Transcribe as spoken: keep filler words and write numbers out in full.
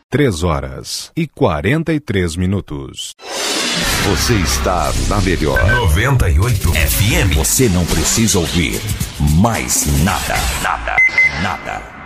três horas e quarenta e três minutos. Você está na melhor noventa e oito F M. Você não precisa ouvir mais nada, nada, nada.